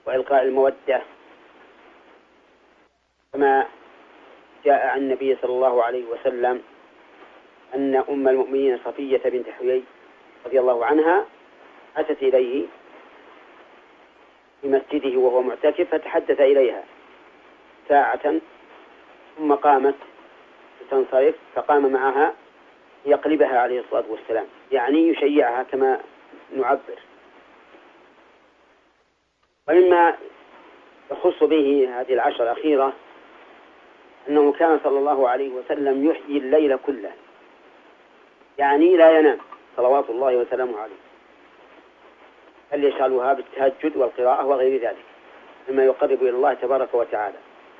وإلقاء المودة، كما جاء عن النبي صلى الله عليه وسلم أن أم المؤمنين صفية بنت حيي رضي الله عنها أتت إليه في مسجده وهو معتكف، فتحدث إليها ساعة ثم قامت تنصرف، فقام معها يقلبها عليه الصلاة والسلام، يعني يشيعها كما نعبر. ومما يخص به هذه العشر الأخيرة أنه كان صلى الله عليه وسلم يحيي الليل كله، يعني لا ينام صلوات الله وسلامه عليه، بل يشغلها بالتهجد والقراءة وغير ذلك مما يقرب إلى الله تبارك وتعالى.